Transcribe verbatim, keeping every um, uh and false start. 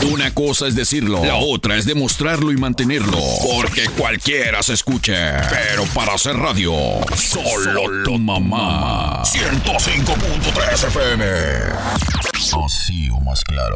Una cosa es decirlo, la otra es demostrarlo y mantenerlo. Porque cualquiera se escuche. Pero para hacer radio, solo tu mamá. ciento cinco punto tres F M. Así o más claro.